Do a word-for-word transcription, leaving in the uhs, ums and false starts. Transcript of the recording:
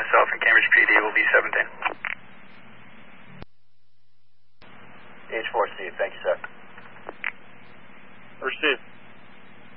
myself and Cambridge P D will be seventeen. H four, Steve. Thank you, sir.